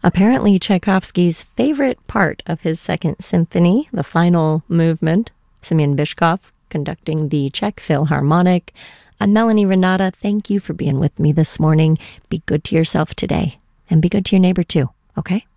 Apparently, Tchaikovsky's favorite part of his Second Symphony, the final movement, Semyon Bychkov conducting the Czech Philharmonic. I'm Melanie Renata. Thank you for being with me this morning. Be good to yourself today, and be good to your neighbor too, okay?